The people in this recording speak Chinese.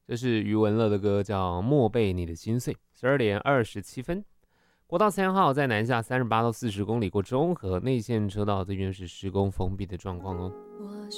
这是余文乐的歌，叫《莫被你的心碎》。12点27分，国道3号在南下38到40公里过中和内线车道，这边是施工封闭的状况哦。